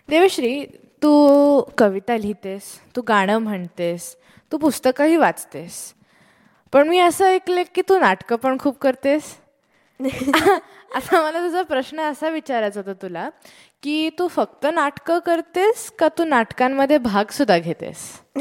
देवश्री, तू कविता लिहितेस, तू गाणं म्हणतेस, तू पुस्तकंही वाचतेस, पण मी असं ऐकलं की तू नाटकं पण खूप करतेस. आता मला तुझा प्रश्न असा विचारायचा होता तुला की तू फक्त नाटकं करतेस का तू नाटकांमध्ये भाग सुद्धा घेतेस?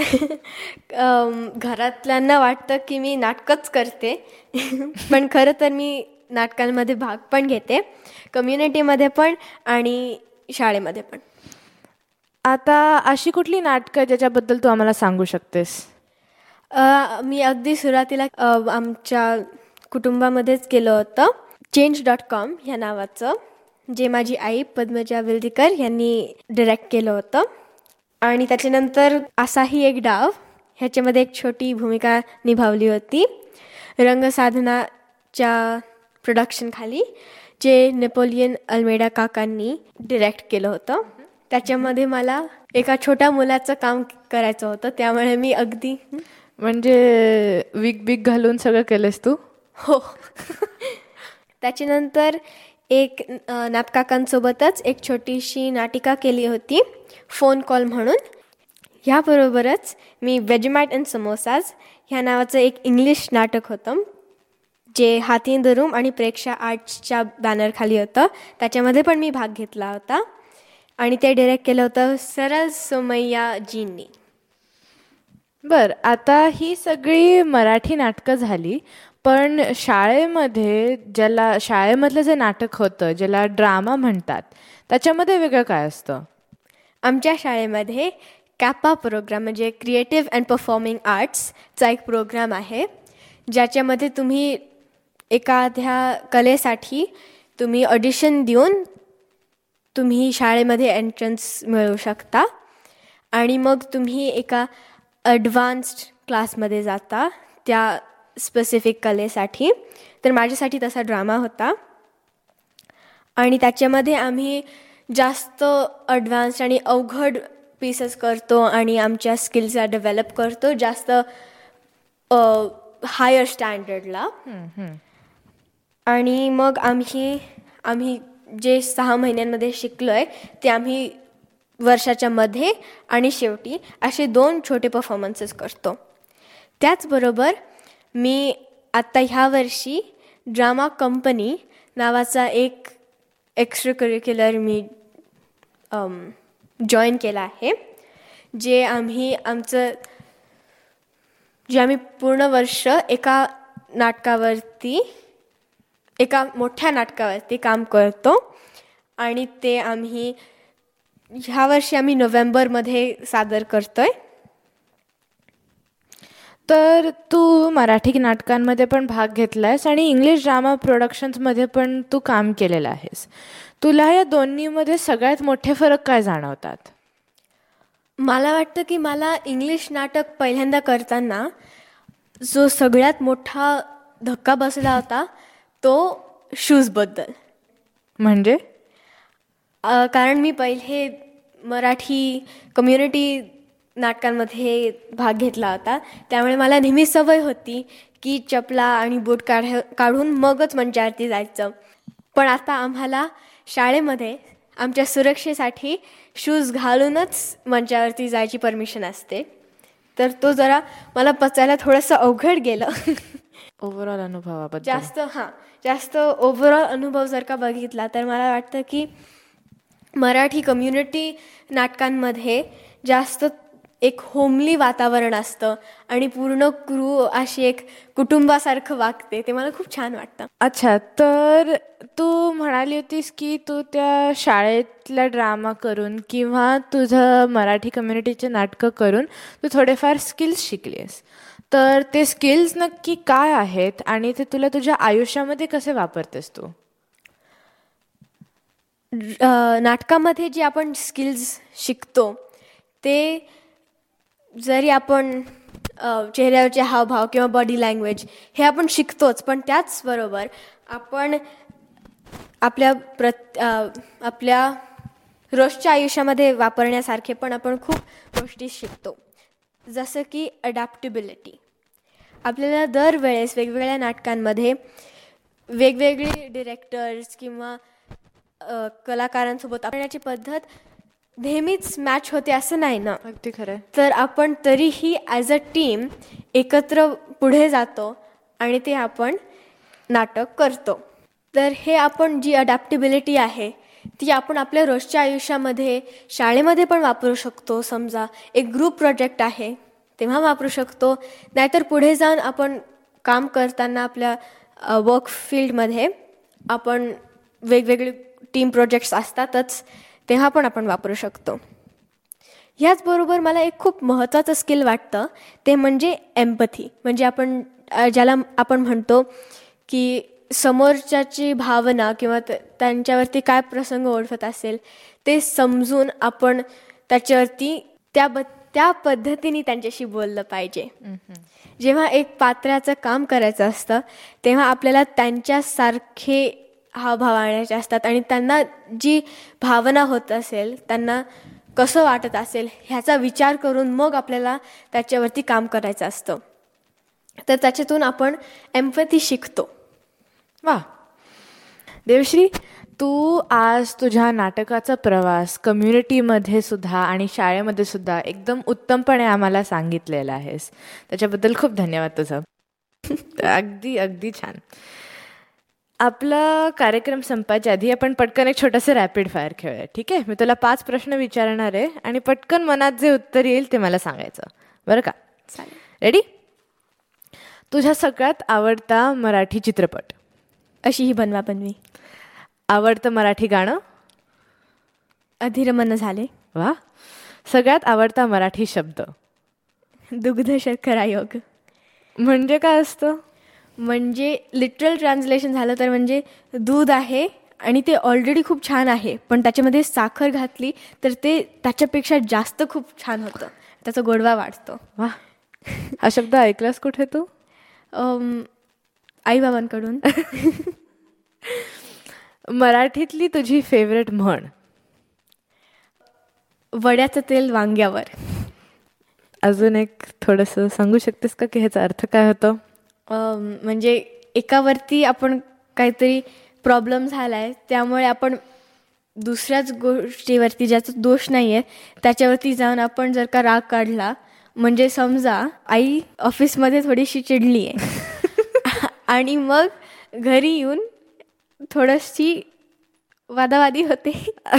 घरातल्यांना वाटतं की मी नाटकंच करते पण खरं तर मी नाटकांमध्ये भाग पण घेते, कम्युनिटीमध्ये पण आणि शाळेमध्ये पण. आता अशी कुठली नाटकं ज्याच्याबद्दल तू आम्हाला सांगू शकतेस? मी अगदी सुरुवातीला आमच्या कुटुंबामध्येच केलं होतं Change.com ह्या नावाचं, जे माझी आई पद्मजा विलदीकर यांनी डिरेक्ट केलं होतं. आणि त्याच्यानंतर असाही एक डाव ह्याच्यामध्ये एक छोटी भूमिका निभावली होती रंगसाधनाच्या प्रोडक्शनखाली, जे नेपोलियन अल्मेडा काकांनी डिरेक्ट केलं होतं. त्याच्यामध्ये मला एका छोट्या मुलाचं काम करायचं होतं, त्यामुळे मी अगदी म्हणजे विग बिग घालून सगळं केलंस तू? हो. त्याच्यानंतर एक नापकाकांसोबतच एक छोटीशी नाटिका केली होती, फोन कॉल म्हणून. ह्याबरोबरच मी वेजिमॅट अँड समोसाज ह्या नावाचं एक इंग्लिश नाटक होतं, जे हाती इन द रूम आणि प्रेक्षा आर्ट्सच्या बॅनरखाली होतं. त्याच्यामध्ये पण मी भाग घेतला होता आणि ते डिरेक्ट केलं होतं सरल सोमय्याजींनी. बरं, आता ही सगळी मराठी नाटकं झाली, पण शाळेमधलं जे नाटक होतं ज्याला ड्रामा म्हणतात, त्याच्यामध्ये वेगळं काय असतं? आमच्या शाळेमध्ये कॅपा प्रोग्राम म्हणजे क्रिएटिव्ह अँड परफॉर्मिंग आर्ट्सचा एक प्रोग्राम आहे, ज्याच्यामध्ये तुम्ही एखाद्या कलेसाठी तुम्ही ऑडिशन देऊन तुम्ही शाळेमध्ये एंट्रन्स मिळवू शकता आणि मग तुम्ही एका ॲडव्हान्स्ड क्लासमध्ये जाता त्या स्पेसिफिक कलेसाठी. तर माझ्यासाठी तसा ड्रामा होता आणि त्याच्यामध्ये आम्ही जास्त ॲडव्हान्स्ड आणि अवघड पीसेस करतो आणि आमच्या स्किल्सला डेव्हलप करतो जास्त हायर स्टँडर्डला. आणि मग आम्ही जे 6 महिन्यांमध्ये शिकलो आहे ते आम्ही वर्षाच्या मध्ये आणि शेवटी असे 2 छोटे परफॉर्मन्सेस करतो. त्याचबरोबर मी आत्ता ह्या वर्षी ड्रामा कंपनी नावाचा एक एक्स्ट्रा करिक्युलर मी जॉईन केला आहे, जे आम्ही पूर्ण वर्ष एका मोठ्या नाटकावरती काम करतो आणि ते ह्या वर्षी आम्ही नोव्हेंबरमध्ये सादर करतोय. तर तू मराठी नाटकांमध्ये पण भाग घेतलायस आणि इंग्लिश ड्रामा प्रोडक्शन्समध्ये पण तू काम केलेलं आहेस. तुला या दोन्हीमध्ये सगळ्यात मोठे फरक काय जाणवतात? मला वाटतं की मला इंग्लिश नाटक पहिल्यांदा करताना जो सगळ्यात मोठा धक्का बसला होता तो शूजबद्दल. म्हणजे कारण मी पहिले मराठी कम्युनिटी नाटकांमध्ये भाग घेतला होता, त्यामुळे मला नेहमी सवय होती की चपला आणि बूट काढून मगच मंचावरती जायचं. पण आता आम्हाला शाळेमध्ये आमच्या सुरक्षेसाठी शूज घालूनच मंचावरती जायची परमिशन असते, तर तो जरा मला पचायला थोडंसं अवघड गेलं. ओव्हरऑल अनुभवाबद्दल जास्त ओव्हरऑल अनुभव जर का बघितला तर मला वाटतं की मराठी कम्युनिटी नाटकांमध्ये जास्त एक होमली वातावरण असतं आणि पूर्ण क्रू अशी एक कुटुंबासारखं वागते, ते मला खूप छान वाटतं. अच्छा, तर तू म्हणाली होतीस की तू त्या शाळेतला ड्रामा करून किंवा तुझं मराठी कम्युनिटीचे नाटकं करून तू थोडेफार स्किल्स शिकलीस. तर ते स्किल्स नक्की काय आहेत आणि ते तुला तुझ्या आयुष्यामध्ये कसे वापरतेस तू? नाटकामध्ये जे आपण स्किल्स शिकतो ते जरी आपण चेहऱ्यावरचे हावभाव किंवा बॉडी लँग्वेज हे आपण शिकतोच, पण त्याचबरोबर आपण आपल्या रोजच्या आयुष्यामध्ये वापरण्यासारखे पण आपण खूप गोष्टी शिकतो, जसं की अडॅप्टेबिलिटी. आपल्याला दरवेळेस वेगवेगळ्या नाटकांमध्ये वेगवेगळे डिरेक्टर्स किंवा कलाकारांसोबत वापरण्याची पद्धत नेहमीच मॅच होते असं नाही ना. अगदी खरं. तर आपण तरीही ॲज अ टीम एकत्र पुढे जातो आणि ते आपण नाटक करतो. तर हे आपण जी अडॅप्टेबिलिटी आहे ती आपण आपल्या रोजच्या आयुष्यामध्ये शाळेमध्ये पण वापरू शकतो. समजा एक ग्रुप प्रोजेक्ट आहे तेव्हा वापरू शकतो, नाहीतर पुढे जाऊन आपण काम करताना आपल्या वर्क फील्डमध्ये आपण वेगवेगळे टीम प्रोजेक्ट्स असतातच, तेव्हा पण आपण वापरू शकतो. ह्याचबरोबर मला एक खूप महत्त्वाचं स्किल वाटतं ते म्हणजे एम्पथी. म्हणजे आपण ज्याला आपण म्हणतो की समोरच्याची भावना किंवा त्यांच्यावरती काय प्रसंग ओढवत असेल ते समजून आपण त्याच्यावरती त्या पद्धतीने त्यांच्याशी बोललं पाहिजे. जेव्हा एक पात्राचं काम करायचं असतं तेव्हा आपल्याला त्यांच्यासारखे हावभाव आणायचे असतात आणि त्यांना जी भावना होत असेल, त्यांना कसं वाटत असेल ह्याचा विचार करून मग आपल्याला त्याच्यावरती काम करायचं असतं. तर त्याच्यातून आपण एम्पॅथी शिकतो. वा. देवश्री, तू आज तुझ्या नाटकाचा प्रवास कम्युनिटीमध्ये सुद्धा आणि शाळेमध्ये सुद्धा एकदम उत्तमपणे आम्हाला सांगितलेला आहेस. त्याच्याबद्दल खूप धन्यवाद तुझं. अगदी अगदी छान. आपला कार्यक्रम संपायच्या आधी आपण पटकन एक छोटंसं रॅपिड फायर खेळूया. ठीक आहे? मी तुला 5 प्रश्न विचारणार आहे आणि पटकन मनात जे उत्तर येईल ते मला सांगायचं, बरं का? चालेल. रेडी? तुझा सगळ्यात आवडता मराठी चित्रपट? अशी ही बनवा बनवी. आवडतं मराठी गाणं? अधिरमन झाले. वा. सगळ्यात आवडता मराठी शब्द? दुग्ध शर्करा योग. म्हणजे काय असतं? म्हणजे लिटरल ट्रान्सलेशन झालं तर म्हणजे दूध आहे आणि ते ऑलरेडी खूप छान आहे, पण त्याच्यामध्ये साखर घातली तर ते त्याच्यापेक्षा जास्त खूप छान होतं, त्याचा गोडवा वाढतो. वा. हा शब्द ऐकलास कुठे तू? आईबाबांकडून. मराठीतली तुझी फेवरेट म्हण? वड्याचं तेल वांग्यावर. अजून एक थोडंसं सांगू शकतेस का की ह्याचा अर्थ काय होतो? म्हणजे एकावरती आपण काहीतरी प्रॉब्लेम झाला आहे त्यामुळे आपण दुसऱ्याच गोष्टीवरती ज्याचा दोष नाही आहे त्याच्यावरती जाऊन आपण जर का राग काढला, म्हणजे समजा आई ऑफिसमध्ये थोडीशी चिडली आहे आणि मग घरी येऊन थोडीशी वादावादी होते.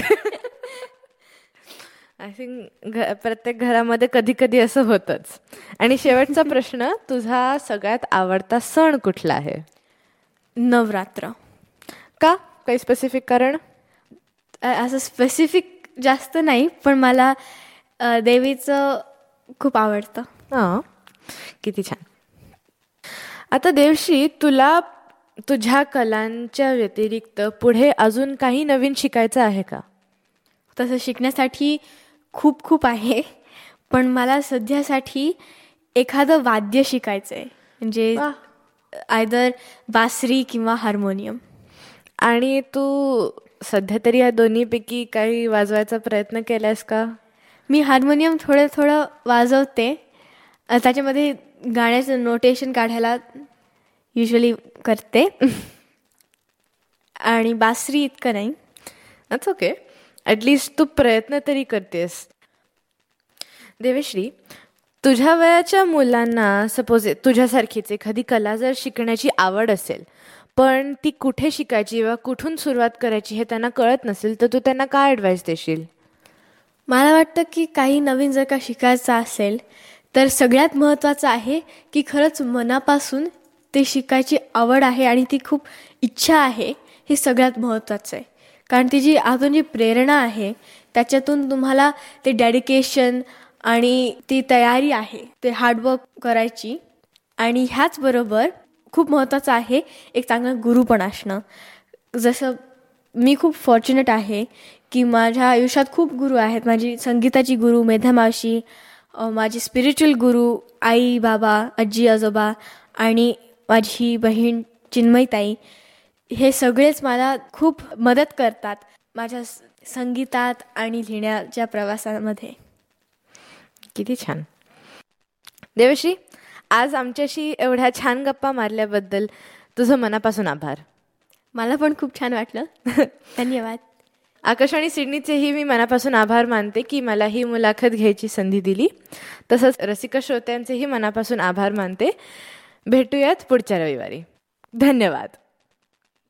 आय थिंक प्रत्येक घरामध्ये कधी कधी असं होतंच. आणि शेवटचा प्रश्न, तुझा सगळ्यात आवडता सण कुठला आहे? नवरात्र. का? काही स्पेसिफिक कारण? असं स्पेसिफिक जास्त नाही, पण मला देवीचं खूप आवडतं. हां, किती छान. आता देवश्री, तुला तुझ्या कलांच्या व्यतिरिक्त पुढे अजून काही नवीन शिकायचं आहे का? तसं शिकण्यासाठी खूप खूप आहे, पण मला सध्यासाठी एखादं वाद्य शिकायचं आहे, म्हणजे आयदर बासरी किंवा हार्मोनियम. आणि तू सध्या तरी या दोन्हीपैकी काही वाजवायचा प्रयत्न केलास का? मी हार्मोनियम थोडं थोडं वाजवते, त्याच्यामध्ये गाण्याचं नोटेशन काढायला युजली करते. आणि बासरी इतकं नाही. That's okay. ॲटलिस्ट तू प्रयत्न तरी करतेस. देवश्री, तुझ्या वयाच्या मुलांना सपोज तुझ्यासारखीच एखादी कला जर शिकण्याची आवड असेल, पण ती कुठे शिकायची किंवा कुठून सुरुवात करायची हे त्यांना कळत नसेल, तर तू त्यांना काय ॲडवाईस देशील? मला वाटतं की काही नवीन जर का शिकायचं असेल तर सगळ्यात महत्त्वाचं आहे की खरंच मनापासून ते शिकायची आवड आहे आणि ती खूप इच्छा आहे, हे सगळ्यात महत्त्वाचं आहे. कारण ती जी आतून जी प्रेरणा आहे त्याच्यातून तुम्हाला ते डेडिकेशन आणि ती तयारी आहे ते हार्डवर्क करायची. आणि ह्याचबरोबर खूप महत्त्वाचं आहे एक चांगला गुरु पण असणं. जसं मी खूप फॉर्च्युनेट आहे की माझ्या आयुष्यात खूप गुरु आहेत. माझी संगीताची गुरु मेधा मावशी, माझी स्पिरिच्युअल गुरु आई बाबा आजी आजोबा आणि माझी बहीण चिन्मयताई, हे सगळेच मला खूप मदत करतात माझ्या संगीतात आणि लिहिण्याच्या प्रवासामध्ये. किती छान. देवश्री, आज आमच्याशी एवढ्या छान गप्पा मारल्याबद्दल तुझं मनापासून आभार. मला पण खूप छान वाटलं. धन्यवाद. आकाशवाणी सिडनीचेही मी मनापासून आभार मानते की मला ही मुलाखत घ्यायची संधी दिली. तसंच रसिक श्रोत्यांचेही मनापासून आभार मानते. भेटूयात पुढच्या रविवारी. धन्यवाद.